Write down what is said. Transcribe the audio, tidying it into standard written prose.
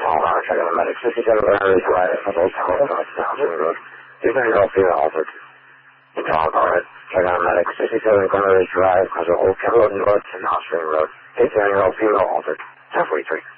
Hold on, check on the medic. 67 Glenridge Drive, Old Town, Housing Road. Is there no female altered? Talk, alright. Check on the medic. 67 Glenridge Drive, Old Town Road, North, Housing Road. Is there no female altered? 1043.